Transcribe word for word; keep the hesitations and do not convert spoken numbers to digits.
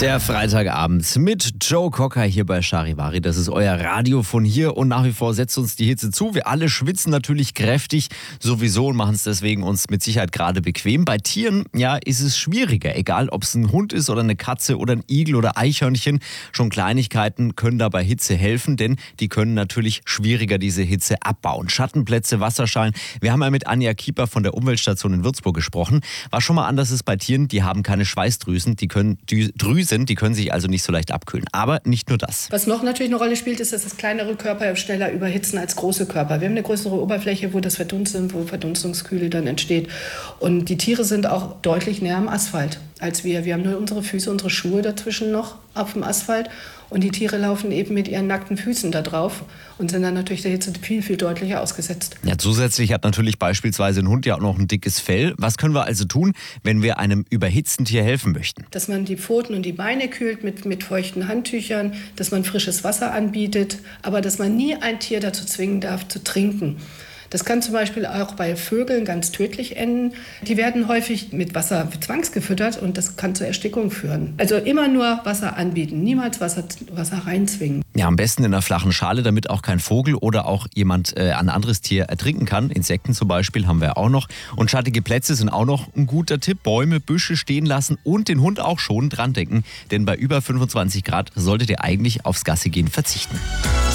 Der Freitagabend mit Joe Cocker hier bei Charivari. Das ist euer Radio von hier und nach wie vor setzt uns die Hitze zu. Wir alle schwitzen natürlich kräftig sowieso und machen es deswegen uns mit Sicherheit gerade bequem. Bei Tieren, ja, ist es schwieriger. Egal, ob es ein Hund ist oder eine Katze oder ein Igel oder Eichhörnchen. Schon Kleinigkeiten können da bei Hitze helfen, denn die können natürlich schwieriger diese Hitze abbauen. Schattenplätze, Wasserschalen. Wir haben ja mit Anja Kieper von der Umweltstation in Würzburg gesprochen. War schon mal anders ist bei Tieren, die haben keine Schweißdrüsen, die können Dü- Drüsen. Die können sich also nicht so leicht abkühlen. Aber nicht nur das. Was noch natürlich eine Rolle spielt, ist, dass das kleinere Körper schneller überhitzen als große Körper. Wir haben eine größere Oberfläche, wo das Verdunsten, wo Verdunstungskühle dann entsteht. Und die Tiere sind auch deutlich näher am Asphalt als wir. Wir haben nur unsere Füße, unsere Schuhe dazwischen noch auf dem Asphalt. Und die Tiere laufen eben mit ihren nackten Füßen da drauf und sind dann natürlich der Hitze viel, viel deutlicher ausgesetzt. Ja, zusätzlich hat natürlich beispielsweise ein Hund ja auch noch ein dickes Fell. Was können wir also tun, wenn wir einem überhitzten Tier helfen möchten? Dass man die Pfoten und die Beine kühlt mit, mit feuchten Handtüchern, dass man frisches Wasser anbietet, aber dass man nie ein Tier dazu zwingen darf, zu trinken. Das kann zum Beispiel auch bei Vögeln ganz tödlich enden. Die werden häufig mit Wasser zwangsgefüttert und das kann zur Erstickung führen. Also immer nur Wasser anbieten, niemals Wasser, Wasser reinzwingen. Ja, am besten in einer flachen Schale, damit auch kein Vogel oder auch jemand äh, ein anderes Tier ertrinken kann. Insekten zum Beispiel haben wir auch noch. Und schattige Plätze sind auch noch ein guter Tipp. Bäume, Büsche stehen lassen und den Hund auch schon dran denken. Denn bei über fünfundzwanzig Grad solltet ihr eigentlich aufs Gassi gehen verzichten.